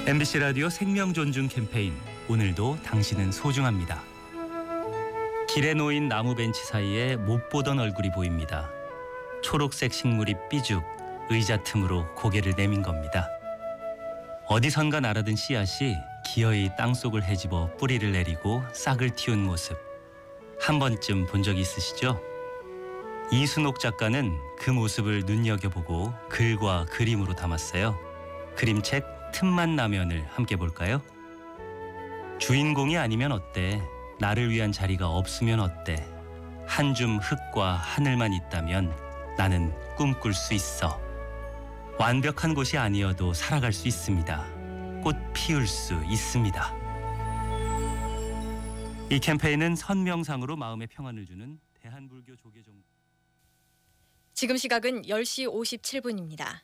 MBC 라디오 생명 존중 캠페인, 오늘도 당신은 소중합니다. 길에 놓인 나무 벤치 사이에 못 보던 얼굴이 보입니다. 초록색 식물이 삐죽 의자 틈으로 고개를 내민 겁니다. 어디선가 날아든 씨앗이 기어이 땅속을 헤집어 뿌리를 내리고 싹을 틔운 모습, 한 번쯤 본 적 있으시죠? 이순옥 작가는 그 모습을 눈여겨보고 글과 그림으로 담았어요. 그림책 틈만 나면을 함께 볼까요? 주인공이 아니면 어때? 나를 위한 자리가 없으면 어때? 한 줌 흙과 하늘만 있다면 나는 꿈꿀 수 있어. 완벽한 곳이 아니어도 살아갈 수 있습니다. 꽃 피울 수 있습니다. 이 캠페인은 선명상으로 마음의 평안을 주는 대한불교 조계종. 지금 시각은 10시 57분입니다.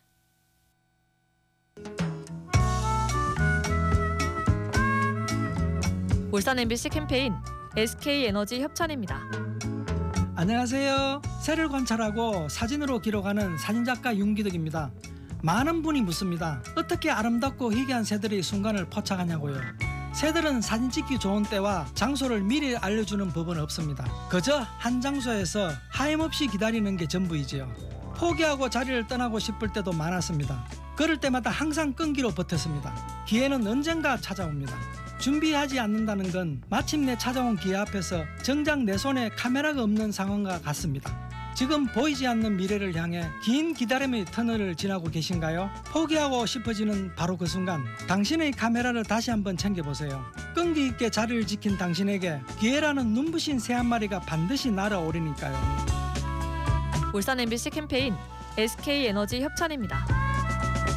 울산 MBC 캠페인 SK에너지 협찬입니다. 안녕하세요. 새를 관찰하고 사진으로 기록하는 사진작가 윤기덕입니다. 많은 분이 묻습니다. 어떻게 아름답고 희귀한 새들이 순간을 포착하냐고요. 새들은 사진 찍기 좋은 때와 장소를 미리 알려주는 법은 없습니다. 그저 한 장소에서 하염없이 기다리는 게 전부이지요. 포기하고 자리를 떠나고 싶을 때도 많았습니다. 그럴 때마다 항상 끈기로 버텼습니다. 기회는 언젠가 찾아옵니다. 준비하지 않는다는 건 마침내 찾아온 기회 앞에서 정작 내 손에 카메라가 없는 상황과 같습니다. 지금 보이지 않는 미래를 향해 긴 기다림의 터널을 지나고 계신가요? 포기하고 싶어지는 바로 그 순간, 당신의 카메라를 다시 한번 챙겨보세요. 끈기 있게 자리를 지킨 당신에게 기회라는 눈부신 새 한 마리가 반드시 날아오르니까요. 울산 MBC 캠페인 SK에너지 협찬입니다.